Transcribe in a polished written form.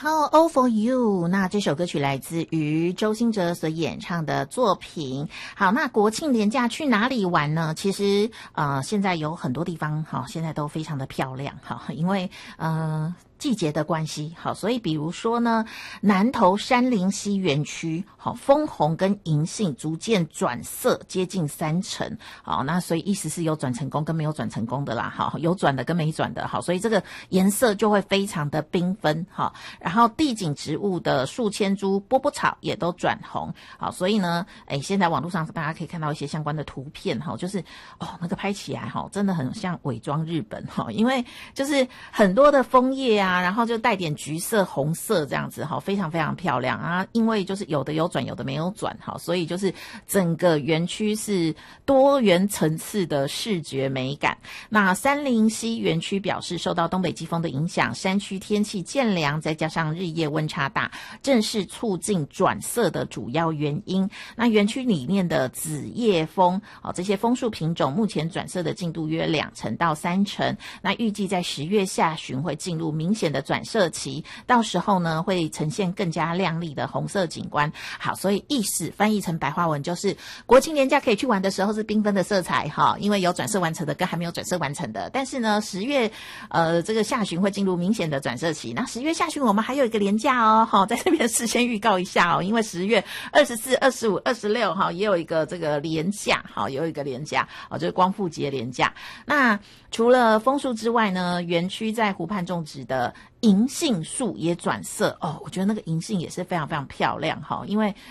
好 All for you， 那这首歌曲来自于周兴哲所演唱的作品。好，那国庆连假去哪里玩呢？其实现在有很多地方现在都非常的漂亮因为季节的关系，好，所以比如说呢，南投杉林溪园区，好，枫红跟银杏逐渐转色，接近30%，好，那所以意思是有转成功跟没有转成功的啦，好，有转的跟没转的，好，所以这个颜色就会非常的缤纷，好，然后地景植物的数千株波波草也都转红，好，所以呢，现在网络上大家可以看到一些相关的图片，哈，就是那个拍起来真的很像伪装日本，因为就是很多的枫叶啊。然后就带点橘色、红色这样子，非常非常漂亮啊！因为就是有的有转，有的没有转，所以就是整个园区是多元层次的视觉美感。那杉林溪园区表示，受到东北季风的影响，山区天气渐凉，再加上日夜温差大，正是促进转色的主要原因。那园区里面的紫叶枫这些枫树品种目前转色的进度约2成到3成，那预计在10月下旬会进入明显的转色期，到时候呢会呈现更加亮丽的红色景观。好，所以意思翻译成白话文就是国庆连假可以去玩的时候是缤纷的色彩因为有转色完成的跟还没有转色完成的。但是呢10月这个下旬会进入明显的转色期。那10月下旬我们还有一个连假在这边事先预告一下因为10月24、25、26也有一个这个连假有一个连假就是光复节连假。那除了枫树之外呢，园区在湖畔种植的银杏树也转色我觉得那个银杏也是非常非常漂亮因为